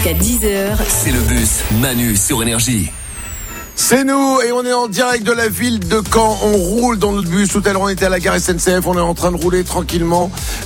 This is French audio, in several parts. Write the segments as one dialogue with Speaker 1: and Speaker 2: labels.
Speaker 1: Qu'à 10h,
Speaker 2: c'est le bus Manu sur Énergie.
Speaker 3: C'est nous et on est en direct de la ville de Caen. On roule dans notre bus. Tout à l'heure on était à la gare SNCF. On est en train de rouler tranquillement.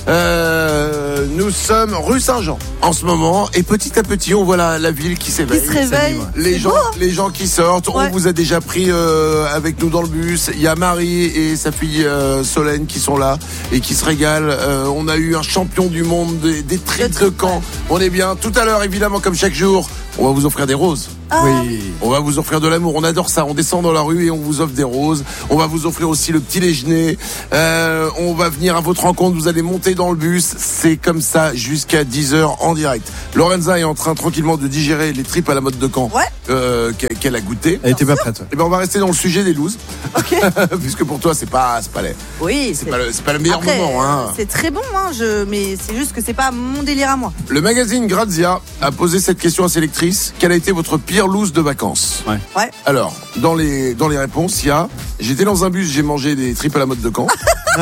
Speaker 3: Nous sommes rue Saint-Jean en ce moment et petit à petit on voit la ville qui s'éveille.
Speaker 4: Qui se réveille.
Speaker 3: Les gens qui sortent. Ouais. On vous a déjà pris avec nous dans le bus. Il y a Marie et sa fille Solène qui sont là et qui se régalent. On a eu un champion du monde des tripes de Caen. On est bien. Tout à l'heure évidemment comme chaque jour. On va vous offrir des roses.
Speaker 4: Ah,
Speaker 3: oui. On va vous offrir de l'amour. On adore ça. On descend dans la rue et on vous offre des roses. On va vous offrir aussi le petit déjeuner. On va venir à votre rencontre. Vous allez monter dans le bus. C'est comme ça jusqu'à 10h en direct. Lorenza est en train tranquillement de digérer les tripes à la mode de Caen.
Speaker 4: Ouais.
Speaker 3: Qu'elle a goûté.
Speaker 5: Elle était pas prête.
Speaker 3: Et ben on va rester dans le sujet des looses.
Speaker 4: Ok.
Speaker 3: Puisque pour toi c'est pas
Speaker 4: Oui.
Speaker 3: c'est pas le meilleur moment. Hein.
Speaker 4: C'est très bon. Mais c'est juste que c'est pas mon délire à moi.
Speaker 3: Le magazine Grazia a posé cette question à ses lectrices. Quelle a été votre pire loose de vacances?
Speaker 4: Ouais.
Speaker 3: Alors, dans les réponses, il y a j'étais dans un bus, j'ai mangé des tripes à la mode de Caen.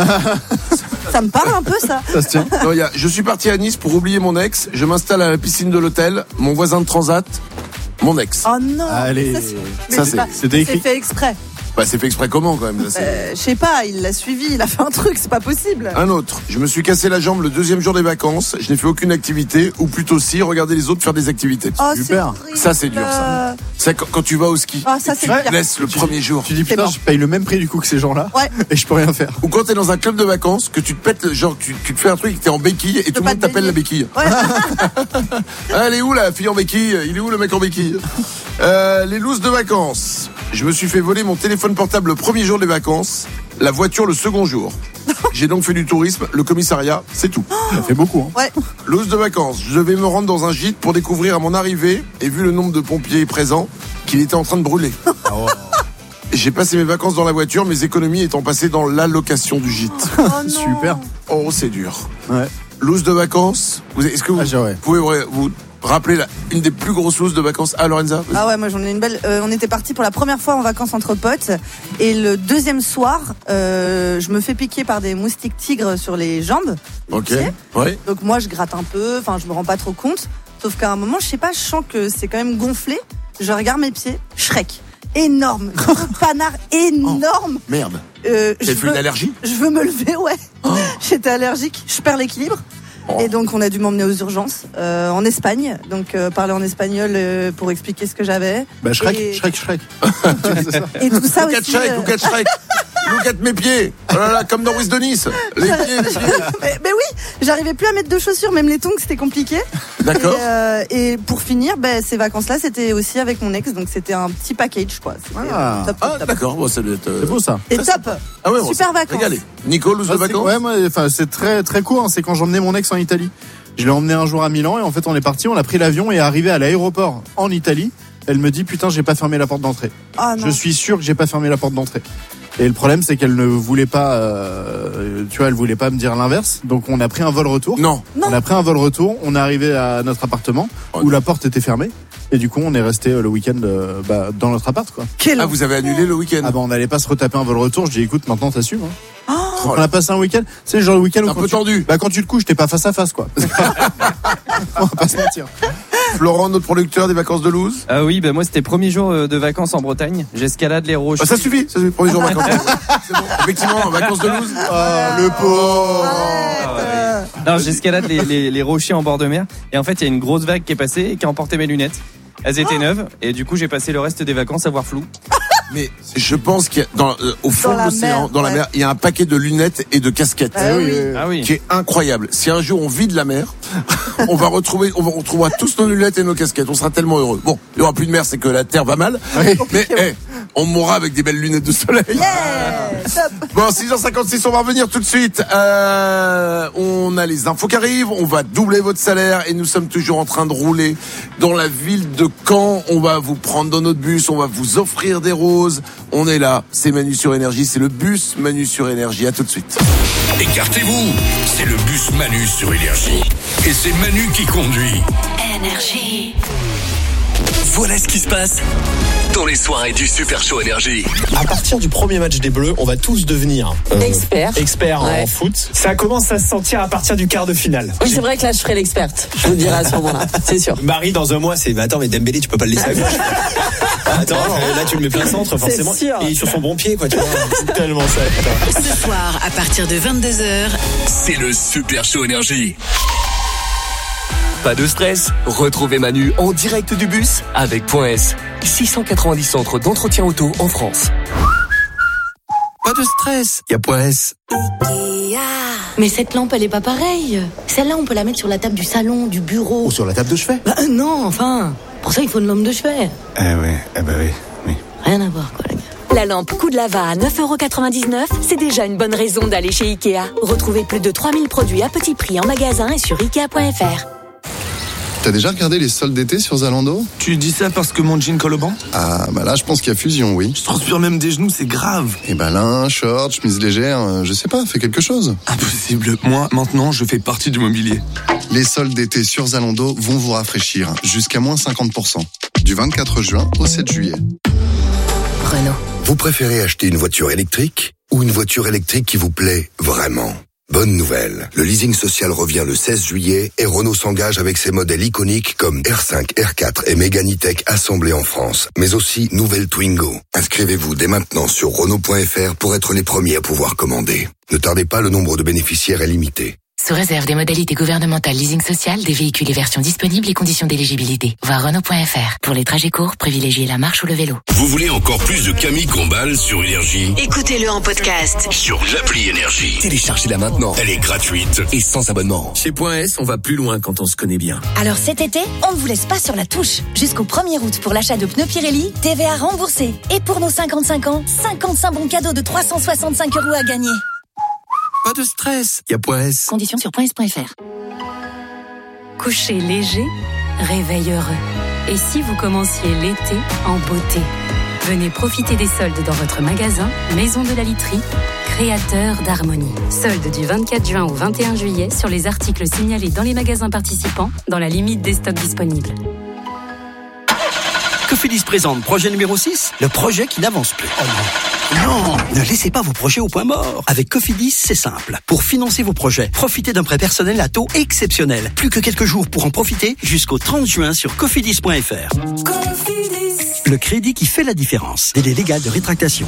Speaker 4: Ça me parle un peu ça.
Speaker 5: Ça se tient.
Speaker 3: Non, il y a je suis parti à Nice pour oublier mon ex, je m'installe à la piscine de l'hôtel, mon voisin de transat, mon ex.
Speaker 4: Oh non.
Speaker 5: Allez.
Speaker 4: C'était écrit. C'est fait exprès.
Speaker 3: Bah c'est fait exprès comment quand même
Speaker 4: je sais pas, il l'a suivi, il a fait un truc, c'est pas possible.
Speaker 3: Un autre, je me suis cassé la jambe le deuxième jour des vacances, je n'ai fait aucune activité, ou plutôt si, regarder les autres faire des activités.
Speaker 4: Oh,
Speaker 5: super.
Speaker 3: Ça c'est dur ça. C'est quand tu vas au ski,
Speaker 4: ça, c'est
Speaker 3: tu te laisses le premier jour.
Speaker 5: Tu dis putain, je paye le même prix du coup que ces gens-là.
Speaker 4: Ouais.
Speaker 5: Et je peux rien faire.
Speaker 3: Ou quand t'es dans un club de vacances, que tu te pètes, genre tu te fais un truc, t'es en béquille et tout le monde t'appelle la béquille.
Speaker 4: Ouais.
Speaker 3: Elle est où la fille en béquille? Il est où le mec en béquille? Les looses de vacances. Je me suis fait voler mon téléphone portable le premier jour des vacances, la voiture le second jour. J'ai donc fait du tourisme, le commissariat, c'est tout.
Speaker 5: Ça fait beaucoup. Hein.
Speaker 4: Ouais.
Speaker 3: Loose de vacances. Je devais me rendre dans un gîte pour découvrir à mon arrivée, et vu le nombre de pompiers présents, qu'il était en train de brûler.
Speaker 5: Oh.
Speaker 3: J'ai passé mes vacances dans la voiture, mes économies étant passées dans l'allocation du gîte.
Speaker 4: Oh non.
Speaker 5: Super.
Speaker 3: Oh, c'est dur.
Speaker 5: Ouais.
Speaker 3: Loose de vacances. Est-ce que vous pouvez vous rappeler une des plus grosses looses de vacances? Lorenza?
Speaker 4: Ah ouais, moi j'en ai une belle. On était partis pour la première fois en vacances entre potes. Et le deuxième soir, je me fais piquer par des moustiques tigres sur les jambes.
Speaker 3: Ok. Ouais.
Speaker 4: Donc moi je gratte un peu, je me rends pas trop compte. Sauf qu'à un moment, je sais pas, je sens que c'est quand même gonflé. Je regarde mes pieds, Shrek. Énorme, gros panard énorme.
Speaker 3: Oh, merde.
Speaker 4: T'as
Speaker 3: fait une allergie?
Speaker 4: Je veux me lever, ouais. Oh. J'étais allergique, je perds l'équilibre. Oh. Et donc on a dû m'emmener aux urgences en Espagne. Donc parler en espagnol pour expliquer ce que j'avais.
Speaker 5: Bah Shrek.
Speaker 4: Et tout ça aussi.
Speaker 3: Look at Shrek. Look at mes pieds. Oh là là, comme dans Ruiz de Nice. Les pieds.
Speaker 4: mais oui, j'arrivais plus à mettre de chaussures, même les tongs c'était compliqué.
Speaker 3: D'accord.
Speaker 4: Et pour finir, ces vacances-là, c'était aussi avec mon ex, donc c'était un petit package quoi. Top.
Speaker 3: D'accord, bon, ça doit être.
Speaker 5: C'est beau ça.
Speaker 4: Et top.
Speaker 3: Ah ouais,
Speaker 4: super vacances.
Speaker 3: Regardez. Nico, loose de vacances.
Speaker 5: Ouais, moi, c'est très très court. Hein. C'est quand j'emmenais mon ex en Italie. Je l'ai emmené un jour à Milan et en fait on est parti, on a pris l'avion et arrivé à l'aéroport en Italie. Elle me dit putain, j'ai pas fermé la porte d'entrée.
Speaker 4: Ah, non.
Speaker 5: Je suis sûr que j'ai pas fermé la porte d'entrée. Et le problème c'est qu'elle ne voulait pas, elle voulait pas me dire l'inverse. Donc on a pris un vol retour.
Speaker 3: Non.
Speaker 5: On a pris un vol retour. On est arrivé à notre appartement où la porte était fermée. Et du coup on est resté le week-end dans notre appart quoi.
Speaker 3: Vous avez annulé le week-end?
Speaker 5: On n'allait pas se retaper un vol retour. Je dis écoute maintenant t'assumes. Hein.
Speaker 4: Oh.
Speaker 5: On a passé un week-end. C'est le genre de week-end où
Speaker 3: un peu tendu.
Speaker 5: Quand tu te couches t'es pas face à face quoi. On va pas se mentir.
Speaker 3: Florent, notre producteur des vacances de Louz.
Speaker 6: Ah oui, moi c'était premier jour de vacances en Bretagne. J'escalade les rochers.
Speaker 3: Ça suffit, premier jour de vacances. C'est bon. Effectivement, vacances de Louz.
Speaker 5: Le pauvre.
Speaker 6: Non, j'escalade les rochers en bord de mer. Et en fait, il y a une grosse vague qui est passée et qui a emporté mes lunettes. Elles étaient neuves et du coup j'ai passé le reste des vacances à voir flou.
Speaker 3: Mais je pense qu'il y a au fond de l'océan, dans la mer, il y a un paquet de lunettes et de casquettes qui est incroyable. Si un jour on vide la mer, on retrouvera tous nos lunettes et nos casquettes. On sera tellement heureux. Bon, il y aura plus de mer, c'est que la terre va mal. Mais on mourra avec des belles lunettes de soleil. Bon, 6h56, on va revenir tout de suite. On a les infos qui arrivent. On va doubler votre salaire et nous sommes toujours en train de rouler dans la ville de Caen. On va vous prendre dans notre bus. On va vous offrir des roses. On est là. C'est Manu sur Énergie. C'est le bus Manu sur Énergie. À tout de suite.
Speaker 2: Écartez-vous. C'est le bus Manu sur Énergie. Et c'est Manu qui conduit.
Speaker 1: Énergie.
Speaker 2: Voilà ce qui se passe dans les soirées du Super Show Énergie.
Speaker 1: À partir du premier match des Bleus, on va tous devenir experts en foot. Ça commence à se sentir à partir du quart de finale.
Speaker 7: Oui, c'est vrai que là, je serai l'experte. Je vous le dirai à ce moment-là, c'est sûr.
Speaker 1: Marie, dans un mois, c'est attends, mais Dembélé, tu peux pas le laisser à gauche. Attends, là, tu le mets plein centre, forcément. Et sur son bon pied, quoi, tu vois. C'est tellement ça.
Speaker 8: Ce soir, à partir de 22h,
Speaker 2: c'est le Super Show Énergie. Pas de stress, retrouvez Manu en direct du bus avec Point S. 690 centres d'entretien auto en France. Pas de stress, y a Point S.
Speaker 9: Mais cette lampe, elle est pas pareille. Celle-là, on peut la mettre sur la table du salon, du bureau.
Speaker 10: Ou sur la table de chevet.
Speaker 9: Bah non, enfin. Pour ça, il faut une lampe de chevet.
Speaker 10: Oui.
Speaker 9: Rien à voir, quoi, les gars.
Speaker 11: La lampe coup de lava à 9,99€, c'est déjà une bonne raison d'aller chez Ikea. Retrouvez plus de 3000 produits à petit prix en magasin et sur Ikea.fr.
Speaker 12: T'as déjà regardé les soldes d'été sur Zalando?
Speaker 13: Tu dis ça parce que mon jean colle au banc?
Speaker 12: Ah, bah là, je pense qu'il y a fusion, oui.
Speaker 13: Je transpire même des genoux, c'est grave.
Speaker 12: Et ben là, short, chemise légère, je sais pas, fais quelque chose.
Speaker 13: Impossible. Moi, maintenant, je fais partie du mobilier.
Speaker 12: Les soldes d'été sur Zalando vont vous rafraîchir jusqu'à moins 50%. Du 24 juin au 7 juillet.
Speaker 11: Renault.
Speaker 14: Vous préférez acheter une voiture électrique ou une voiture électrique qui vous plaît vraiment? Bonne nouvelle, le leasing social revient le 16 juillet et Renault s'engage avec ses modèles iconiques comme R5, R4 et Mégane E-Tech assemblés en France, mais aussi nouvelle Twingo. Inscrivez-vous dès maintenant sur Renault.fr pour être les premiers à pouvoir commander. Ne tardez pas, le nombre de bénéficiaires est limité.
Speaker 11: Sous réserve des modalités gouvernementales leasing social, des véhicules et versions disponibles et conditions d'éligibilité. Voir Renault.fr. Pour les trajets courts, privilégiez la marche ou le vélo.
Speaker 2: Vous voulez encore plus de Camille Combal sur Énergie?
Speaker 8: écoutez-le en podcast
Speaker 2: Sur l'appli Énergie. Téléchargez-la maintenant. Elle est gratuite et sans abonnement. Chez Point S, on va plus loin quand on se connaît bien.
Speaker 15: Alors cet été, on ne vous laisse pas sur la touche. Jusqu'au 1er août pour l'achat de pneus Pirelli, TVA remboursé. Et pour nos 55 ans, 55 bons cadeaux de 365€ à gagner.
Speaker 2: Pas de stress, y a Point S.
Speaker 11: Conditions sur points.fr. Coucher léger, réveil heureux. Et si vous commenciez l'été en beauté? Venez profiter des soldes dans votre magasin Maison de la Literie, créateur d'harmonie. Soldes du 24 juin au 21 juillet sur les articles signalés dans les magasins participants, dans la limite des stocks disponibles.
Speaker 16: Cofidis présente projet numéro 6, le projet qui n'avance plus. Oh non, ne laissez pas vos projets au point mort. Avec Cofidis, c'est simple. Pour financer vos projets, profitez d'un prêt personnel à taux exceptionnel. Plus que quelques jours pour en profiter jusqu'au 30 juin sur cofidis.fr. Cofidis. Le crédit qui fait la différence. Délai légal de rétractation.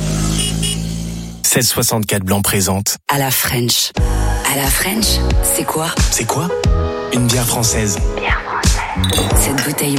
Speaker 1: 1664 Blanc présente.
Speaker 11: À la French. À la French, c'est quoi?
Speaker 1: C'est quoi? Une bière française.
Speaker 11: Cette bouteille